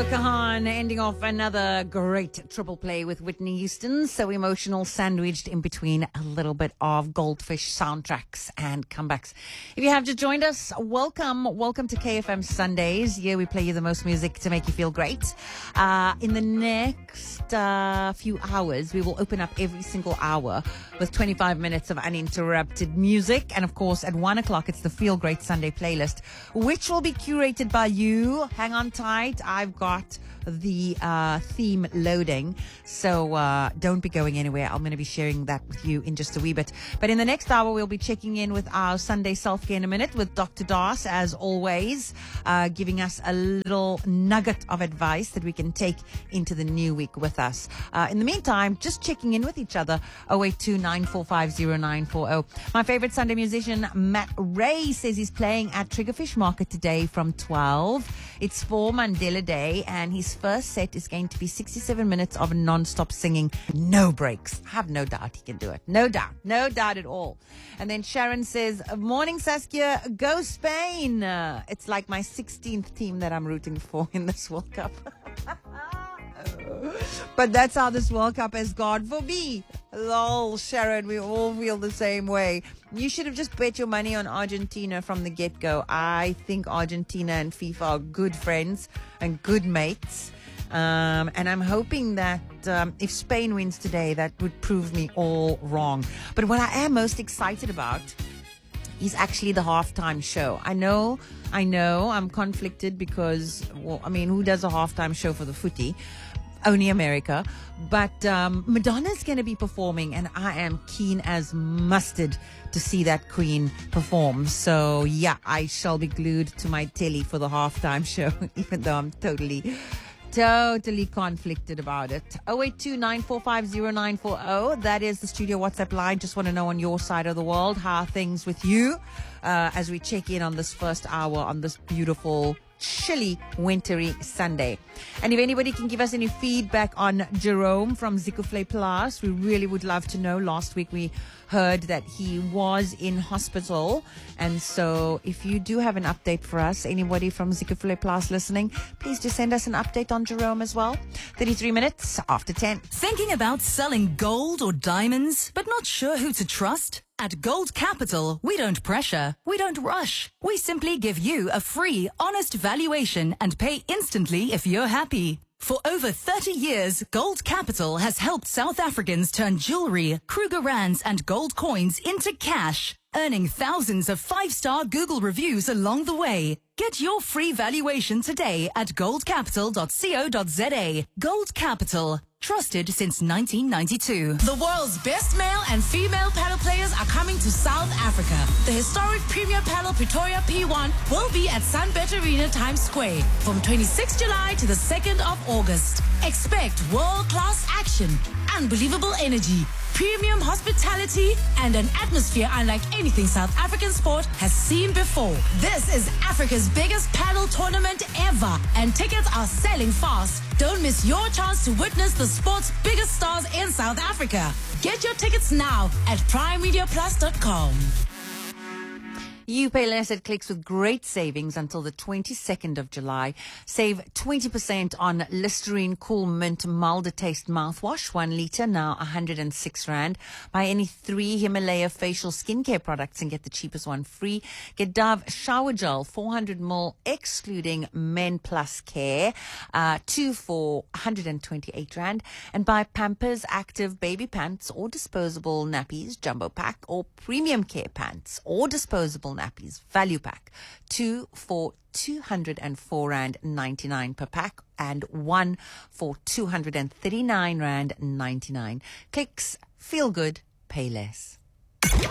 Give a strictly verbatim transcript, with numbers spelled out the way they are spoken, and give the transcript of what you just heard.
Noah Kahan ending off another great triple play with Whitney Houston. So emotional, sandwiched in between a little bit of Goldfish soundtracks and comebacks. If you have just joined us, welcome. Welcome to K F M Sundays. Here we play you the most music to make you feel great. Uh, in the next uh, few hours, we will open up every single hour with twenty-five minutes of uninterrupted music. And of course, at one o'clock, it's the Feel Great Sunday playlist, which will be curated by you. Hang on tight. I've got the uh, theme loading, so uh, don't be going anywhere. I'm going to be sharing that with you in just a wee bit. But in the next hour, we'll be checking in with our Sunday self-care in a minute with Doctor Das, as always, uh, giving us a little nugget of advice that we can take into the new week with us. Uh, in the meantime, just checking in with each other. oh eight two, nine four five, oh nine four oh. My favorite Sunday musician, Matt Ray, says he's playing at Triggerfish Market today from twelve. It's for Mandela Day, and his first set is going to be sixty-seven minutes of non-stop singing, no breaks. I have no doubt he can do it. No doubt. No doubt at all. And then Sharon says, morning Saskia, go Spain. Uh, it's like my sixteenth team that I'm rooting for in this World Cup. But that's how this World Cup has gone for me. Lol, Sharon, we all feel the same way. You should have just bet your money on Argentina from the get-go. I think Argentina and FIFA are good friends and good mates. Um, and I'm hoping that um, if Spain wins today, that would prove me all wrong. But what I am most excited about is actually the halftime show. I know, I know, I'm conflicted because, well, I mean, who does a halftime show for the footy? Only America. But um, Madonna's going to be performing, and I am keen as mustard to see that queen perform. So, yeah, I shall be glued to my telly for the halftime show, even though I'm totally... Totally conflicted about it. oh eight two, nine four five, oh nine four oh. That is the studio WhatsApp line. Just want to know on your side of the world, how are things with you uh, as we check in on this first hour on this beautiful, chilly, wintry Sunday. And if anybody can give us any feedback on Jerome from Zikufle Plus, we really would love to know. Last week we heard that he was in hospital, and so if you do have an update for us, anybody from Zikufle Plus listening, please just send us an update on Jerome as well. thirty-three minutes after ten. Thinking about selling gold or diamonds, but not sure who to trust? At Gold Capital, we don't pressure, we don't rush. We simply give you a free, honest valuation and pay instantly if you're happy. For over thirty years, Gold Capital has helped South Africans turn jewelry, Kruger Rands and gold coins into cash, earning thousands of five-star Google reviews along the way. Get your free valuation today at gold capital dot co dot za. Gold Capital. Trusted since nineteen ninety-two. The world's best male and female paddle players are coming to South Africa. The historic Premier Paddle Pretoria P one will be at Sunbet Arena Times Square from twenty-sixth of July to the second of August. Expect world-class action, unbelievable energy, premium hospitality, and an atmosphere unlike anything South African sport has seen before. This is Africa's biggest paddle tournament ever, and tickets are selling fast. Don't miss your chance to witness the sport's biggest stars in South Africa. Get your tickets now at prime media plus dot com. You pay less at Clicks with great savings until the twenty-second of July. Save twenty percent on Listerine Cool Mint Milder Taste mouthwash, one litre, now one hundred six rand. Buy any three Himalaya facial skincare products and get the cheapest one free. Get Dove Shower Gel, four hundred milliliters, excluding Men Plus Care, uh, two for one hundred twenty-eight rand. And buy Pampers Active Baby Pants or disposable nappies, jumbo pack, or Premium Care Pants or disposable nappies, value pack, two for two hundred four rand ninety-nine per pack and one for two hundred thirty-nine rand ninety-nine. Clicks, feel good, pay less.